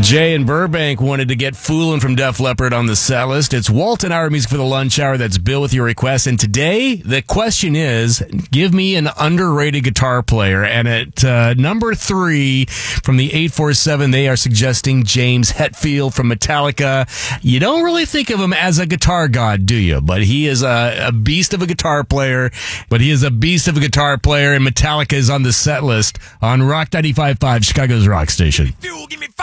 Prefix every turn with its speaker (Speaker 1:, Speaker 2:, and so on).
Speaker 1: Jay in Burbank wanted to get Foolin' from Def Leppard on the set list. It's Walt and Our Music for the Lunch Hour. That's Bill with your request. And today, the question is, give me an underrated guitar player. And at number 3 from the 847, they are suggesting James Hetfield from Metallica. You don't really think of him as a guitar god, do you? But he is a beast of a guitar player. And Metallica is on the set list on Rock 95.5, Chicago's rock station.
Speaker 2: Fuel, give me